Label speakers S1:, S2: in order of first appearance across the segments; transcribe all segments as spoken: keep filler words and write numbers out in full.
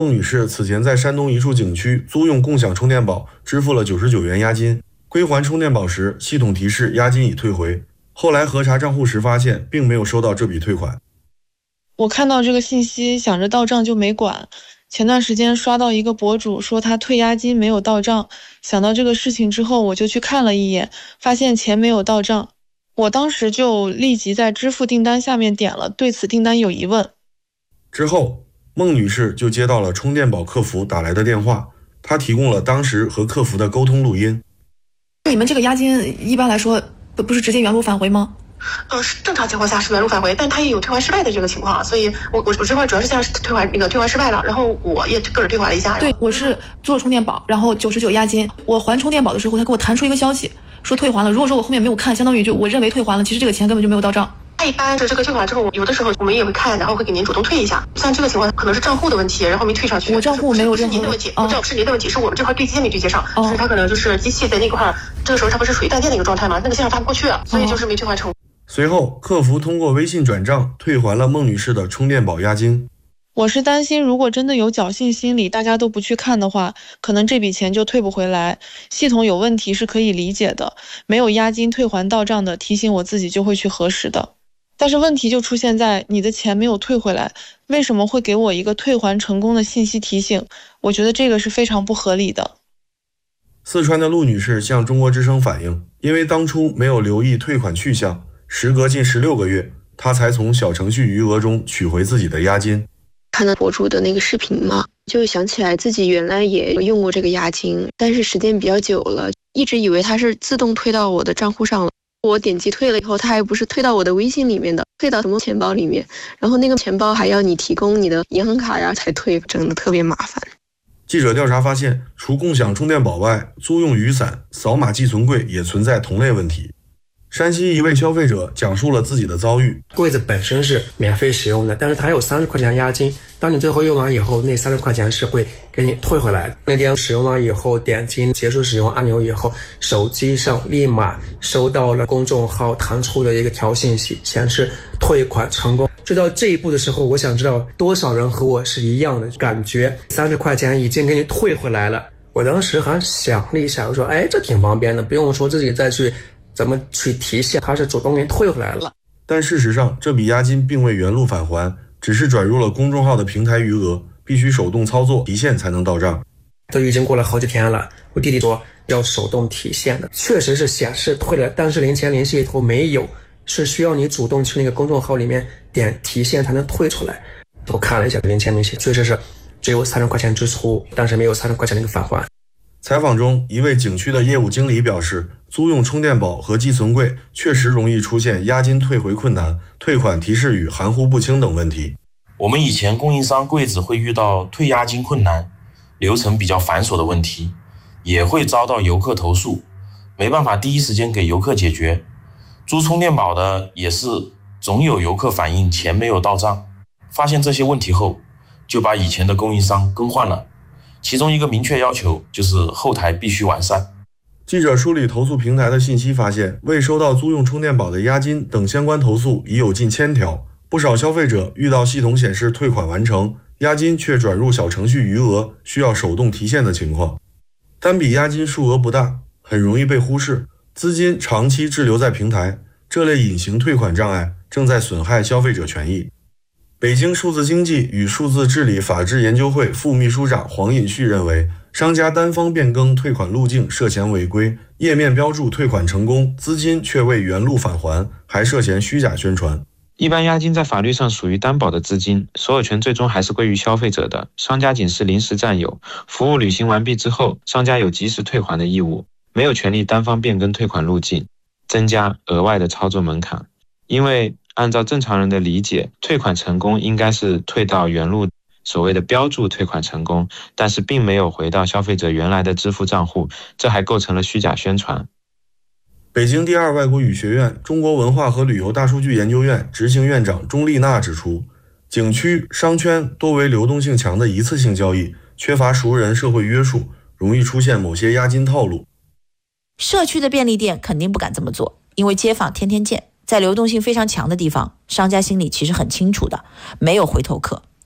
S1: 孟女士此前在山东一处景区租用共享充电宝，支付了九十九元押金。归还充电宝时，系统提示押金已退回。后来核查账户时发现，并没有收到这笔退款。
S2: 我看到这个信息，想着到账就没管。前段时间刷到一个博主说他退押金没有到账，想到这个事情之后，我就去看了一眼，发现钱没有到账。我当时就立即在支付订单下面点了对此订单有疑问。
S1: 之后，孟女士就接到了充电宝客服打来的电话，她提供了当时和客服的沟通录音。
S3: 你们这个押金一般来说不不是直接原路返回吗？
S4: 呃，正常情况下是原路返回，但它也有退还失败的这个情况，所以我我我这块主要是现在是退还那个退还失败了，然后我也个人退还了一下。
S3: 对，我是做充电宝，然后九十九押金，我还充电宝的时候，他给我弹出一个消息说退还了。如果说我后面没有看，相当于就我认为退还了，其实这个钱根本就没有到账。
S4: 一般是这个退款之后，有的时候我们也会看，然后会给您主动退一下。像这个情况可能是账户的问题，然后没退上去。
S3: 我账户没有任何
S4: 您的问题，不是您的问题，是我们这块对接没对接上，是他可能就是机器在那块，这个时候它不是属于断电的一个状态吗？那个信号发不过去，所以就是没退还成。
S1: 随后，客服通过微信转账退还了孟女士的充电宝押金。
S2: 我是担心，如果真的有侥幸心理，大家都不去看的话，可能这笔钱就退不回来。系统有问题是可以理解的，没有押金退还到账的，提醒我自己就会去核实的。但是问题就出现在你的钱没有退回来，为什么会给我一个退还成功的信息提醒？我觉得这个是非常不合理的。
S1: 四川的陆女士向中国之声反映，因为当初没有留意退款去向，时隔近十六个月，她才从小程序余额中取回自己的押金。
S5: 看到博主的那个视频嘛，就想起来自己原来也用过这个押金，但是时间比较久了，一直以为它是自动退到我的账户上了。我点击退了以后，它还不是退到我的微信里面的，退到什么钱包里面，然后那个钱包还要你提供你的银行卡呀才退，真的特别麻烦。
S1: 记者调查发现，除共享充电宝外，租用雨伞、扫码寄存柜也存在同类问题。山西一位消费者讲述了自己的遭遇。
S6: 柜子本身是免费使用的，但是它有三十块钱押金，当你最后用完以后，那三十块钱是会给你退回来的。那天使用完以后，点击结束使用按钮以后，手机上立马收到了公众号弹出的一个条信息，显示退款成功。追到这一步的时候，我想知道多少人和我是一样的感觉，三十块钱已经给你退回来了。我当时还想了一下，我说哎，这挺方便的，不用说自己再去怎么去提现，他是主动给你退回来了。
S1: 但事实上，这笔押金并未原路返还，只是转入了公众号的平台余额，必须手动操作提现才能到账。
S6: 都已经过了好几天了，我弟弟说要手动提现的，确实是显示退了，但是零钱联系里头没有，是需要你主动去那个公众号里面点提现才能退出来。我看了一下零钱联系，确实是只有三十块钱支出，但是没有三十块钱那个返还。
S1: 采访中，一位景区的业务经理表示，租用充电宝和寄存柜确实容易出现押金退回困难、退款提示语含糊不清等问题。
S7: 我们以前供应商柜子会遇到退押金困难、流程比较繁琐的问题，也会遭到游客投诉，没办法第一时间给游客解决。租充电宝的也是总有游客反映钱没有到账，发现这些问题后，就把以前的供应商更换了。其中一个明确要求就是后台必须完善。
S1: 记者梳理投诉平台的信息发现，未收到租用充电宝的押金等相关投诉已有近千条。不少消费者遇到系统显示退款完成，押金却转入小程序余额，需要手动提现的情况。单笔押金数额不大，很容易被忽视，资金长期滞留在平台，这类隐形退款障碍正在损害消费者权益。北京数字经济与数字治理法治研究会副秘书长黄尹旭认为，商家单方变更退款路径涉嫌违规，页面标注退款成功，资金却未原路返还，还涉嫌虚假宣传。
S8: 一般押金在法律上属于担保的资金，所有权最终还是归于消费者的，商家仅是临时占有，服务履行完毕之后，商家有及时退还的义务，没有权利单方变更退款路径，增加额外的操作门槛。因为按照正常人的理解，退款成功应该是退到原路，所谓的标注退款成功，但是并没有回到消费者原来的支付账户，这还构成了虚假宣传。
S1: 北京第二外国语学院中国文化和旅游大数据研究院执行院长钟丽娜指出，景区、商圈多为流动性强的一次性交易，缺乏熟人社会约束，容易出现某些押金套路。
S9: 社区的便利店肯定不敢这么做，因为街坊天天见，在流动性非常强的地方，商家心里其实很清楚的，没有回头客。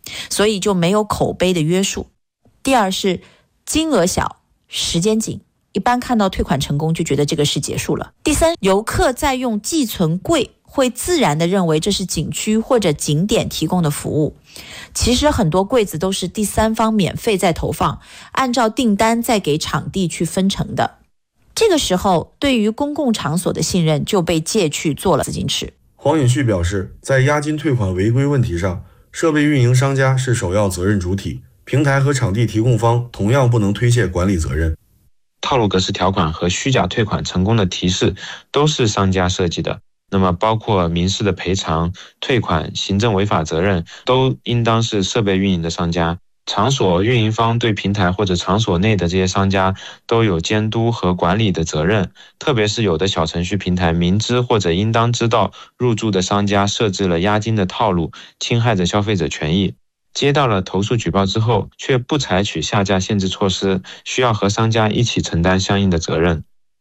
S9: 所以就没有口碑的约束。第二是金额小，时间紧，一般看到退款成功就觉得这个事结束了。第三，游客在用寄存柜会自然地认为这是景区或者景点提供的服务，其实很多柜子都是第三方免费在投放，按照订单再给场地去分成的。这个时候对于公共场所的信任就被借去做了资金池。
S1: 黄允旭表示，在押金退款违规问题上，设备运营商家是首要责任主体，平台和场地提供方同样不能推卸管理责任。
S8: 套路格式条款和虚假退款成功的提示都是商家设计的，那么包括民事的赔偿、退款、行政违法责任都应当是设备运营的商家。场所运营方对平台或者场所内的这些商家都有监督和管理的责任，特别是有的小程序平台明知或者应当知道入驻的商家设置了押金的套路，侵害着消费者权益。接到了投诉举报之后，却不采取下架限制措施，需要和商家一起承担相应的责任。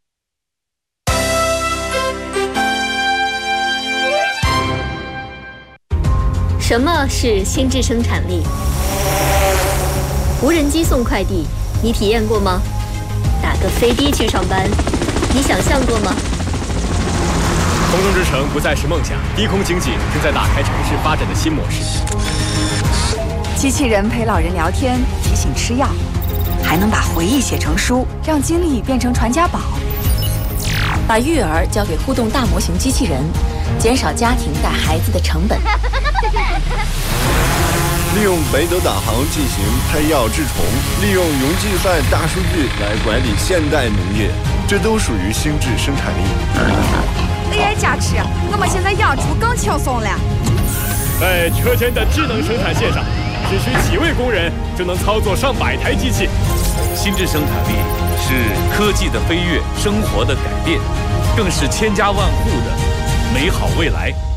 S10: 什么是心智生产力？无人机送快递，你体验过吗？打个飞的去上班，你想象过吗？
S11: 空中之城不再是梦想，低空经济正在打开城市发展的新模式。
S12: 机器人陪老人聊天，提醒吃药，还能把回忆写成书，让经历变成传家宝。
S13: 把育儿交给互动大模型机器人，减少家庭带孩子的成本。
S14: 利用北斗导航进行配药治虫，利用云计算大数据来管理现代农业，这都属于心智生产力。
S12: A I 加持，我们现在养猪更轻松了。
S11: 在车间的智能生产线上，只需几位工人就能操作上百台机器。
S15: 心智生产力是科技的飞跃，生活的改变，更是千家万户的美好未来。